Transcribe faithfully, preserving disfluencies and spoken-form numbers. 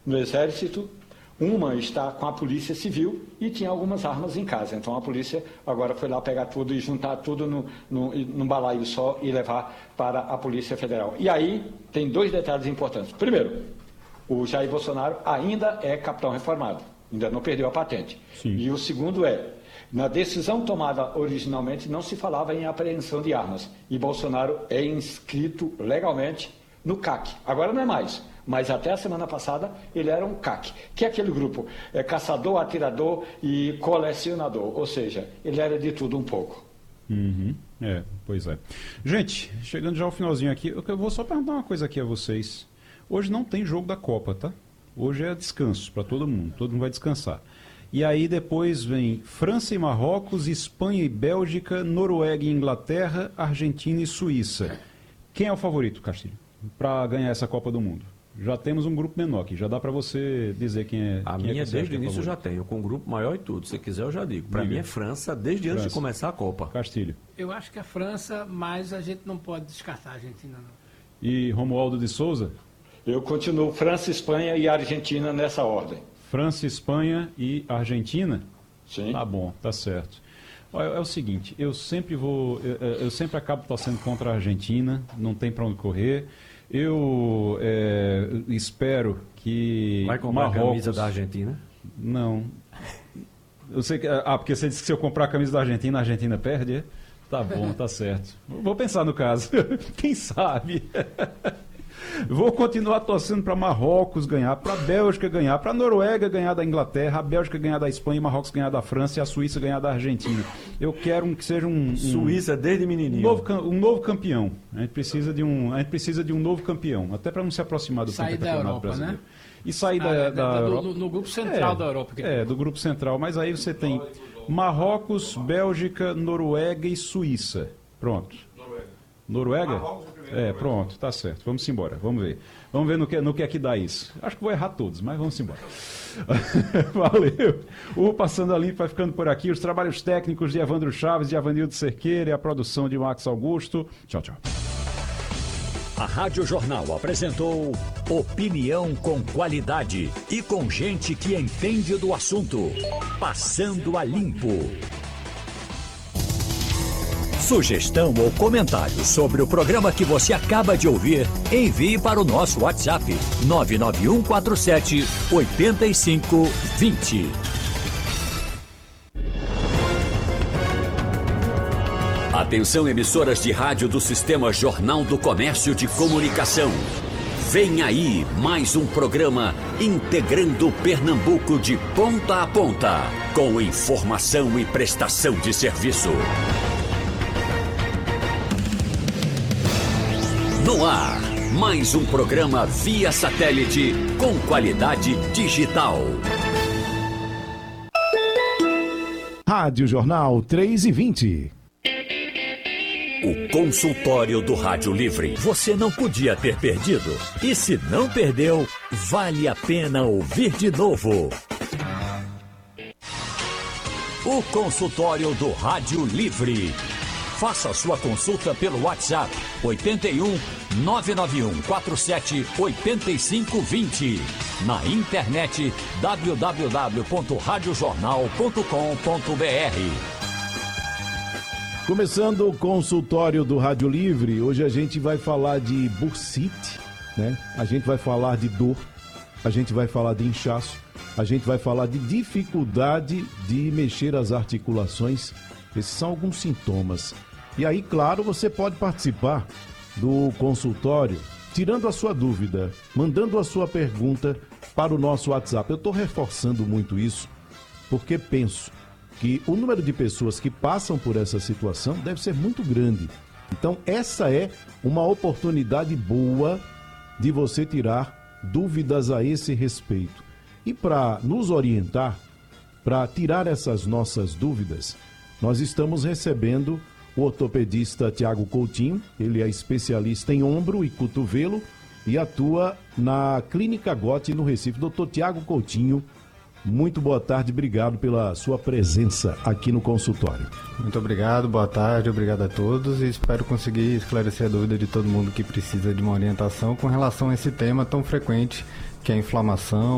no Exército, uma está com a Polícia Civil e tinha algumas armas em casa. Então a polícia agora foi lá pegar tudo e juntar tudo no, no, num balaio só e levar para a Polícia Federal. E aí tem dois detalhes importantes. Primeiro, o Jair Bolsonaro ainda é capitão reformado, ainda não perdeu a patente. Sim. E o segundo é, na decisão tomada originalmente não se falava em apreensão de armas. E Bolsonaro é inscrito legalmente no C A C. Agora não é mais. Mas até a semana passada ele era um C A C, que é aquele grupo, é caçador, atirador e colecionador, ou seja, ele era de tudo um pouco. Uhum. É, pois é. Gente, chegando já ao finalzinho aqui, eu vou só perguntar uma coisa aqui a vocês. Hoje não tem jogo da Copa, tá? Hoje é descanso para todo mundo, todo mundo vai descansar. E aí depois vem França e Marrocos, Espanha e Bélgica, Noruega e Inglaterra, Argentina e Suíça. Quem é o favorito, Castilho, para ganhar essa Copa do Mundo? Já temos um grupo menor aqui, já dá para você dizer quem é. A quem minha é que desde o é início já tenho, com um grupo maior e tudo. Se quiser eu já digo. Para mim é França, desde França. antes de começar a Copa. Castilho. Eu acho que a França, mas a gente não pode descartar a Argentina, não. E Romualdo de Souza? Eu continuo França, Espanha e Argentina nessa ordem. França, Espanha e Argentina? Sim. Tá bom, tá certo. Olha, é o seguinte, eu sempre vou, eu, eu sempre acabo torcendo contra a Argentina, não tem para onde correr. Eu é, espero que Vai comprar Marrocos... a camisa da Argentina? Não. Eu sei que, ah, porque você disse que se eu comprar a camisa da Argentina, a Argentina perde, é? Tá bom, tá certo. Vou pensar no caso. Quem sabe? Vou continuar torcendo para Marrocos ganhar, para a Bélgica ganhar, para a Noruega ganhar da Inglaterra, a Bélgica ganhar da Espanha, Marrocos ganhar da França e a Suíça ganhar da Argentina. Eu quero um, que seja um, um Suíça desde menininho. Um novo, um novo campeão. A gente precisa de um, a gente precisa de um novo campeão, até para não se aproximar do Sair da Europa, brasileiro. né? E sair Ah, da, é, da do- Europa. do- no grupo central É, da Europa. que- É, do grupo central. Mas aí você tem Marrocos, Bélgica, Noruega e Suíça. Pronto. Noruega? É, pronto, tá certo. Vamos embora, vamos ver. Vamos ver no que, no que é que dá isso. Acho que vou errar todos, mas vamos embora. Valeu. O Passando a Limpo vai ficando por aqui. Os trabalhos técnicos de Evandro Chaves, de Avanildo Cerqueira e a produção de Max Augusto. Tchau, tchau. A Rádio Jornal apresentou opinião com qualidade e com gente que entende do assunto. Passando a Limpo. Sugestão ou comentário sobre o programa que você acaba de ouvir, envie para o nosso WhatsApp nove nove um quatro sete oito cinco dois zero. Atenção, emissoras de rádio do Sistema Jornal do Comércio de Comunicação. Vem aí mais um programa integrando Pernambuco de ponta a ponta, com informação e prestação de serviço. No ar, mais um programa via satélite com qualidade digital. Rádio Jornal três e vinte. O consultório do Rádio Livre. Você não podia ter perdido. E se não perdeu, vale a pena ouvir de novo. O consultório do Rádio Livre. Faça sua consulta pelo WhatsApp oito um nove nove um quatro sete oito cinco dois zero. Na internet w w w ponto rádio jornal ponto com ponto b r. Começando o consultório do Rádio Livre, hoje a gente vai falar de bursite, né? A gente vai falar de dor, a gente vai falar de inchaço, a gente vai falar de dificuldade de mexer as articulações. Esses são alguns sintomas. E aí, claro, você pode participar do consultório, tirando a sua dúvida, mandando a sua pergunta para o nosso WhatsApp. Eu estou reforçando muito isso, porque penso que o número de pessoas que passam por essa situação deve ser muito grande. Então, essa é uma oportunidade boa de você tirar dúvidas a esse respeito. E para nos orientar, para tirar essas nossas dúvidas, nós estamos recebendo o ortopedista Tiago Coutinho. Ele é especialista em ombro e cotovelo e atua na Clínica Gotti, no Recife. Doutor Tiago Coutinho, muito boa tarde, obrigado pela sua presença aqui no consultório. Muito obrigado, boa tarde, obrigado a todos e espero conseguir esclarecer a dúvida de todo mundo que precisa de uma orientação com relação a esse tema tão frequente que é a inflamação